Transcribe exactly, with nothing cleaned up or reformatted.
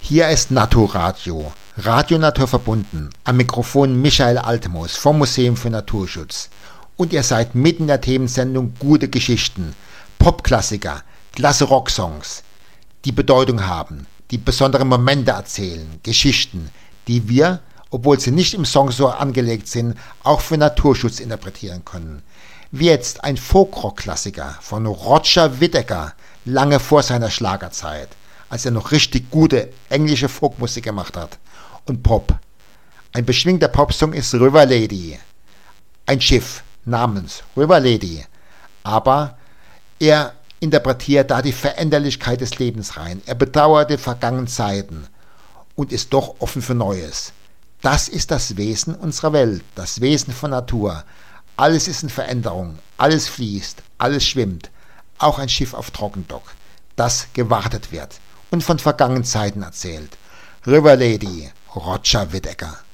Hier ist Naturradio, Radio Natur verbunden, am Mikrofon Michael Altemus vom Museum für Naturschutz. Und ihr seid mitten in der Themensendung Gute Geschichten, Popklassiker, klasse Rocksongs, die Bedeutung haben, die besondere Momente erzählen, Geschichten, die wir, obwohl sie nicht im Song so angelegt sind, auch für Naturschutz interpretieren können. Wie jetzt ein Folkrock-Klassiker von Roger Whittaker, lange vor seiner Schlagerzeit, als er noch richtig gute englische Folkmusik gemacht hat. Und Pop. Ein beschwingter Popsong ist River Lady. Ein Schiff namens River Lady. Aber er interpretiert da die Veränderlichkeit des Lebens rein. Er bedauert die vergangenen Zeiten und ist doch offen für Neues. Das ist das Wesen unserer Welt, das Wesen von Natur. Alles ist in Veränderung, alles fließt, alles schwimmt. Auch ein Schiff auf Trockendock, das gewartet wird und von vergangenen Zeiten erzählt. River Lady, Roger Whittaker.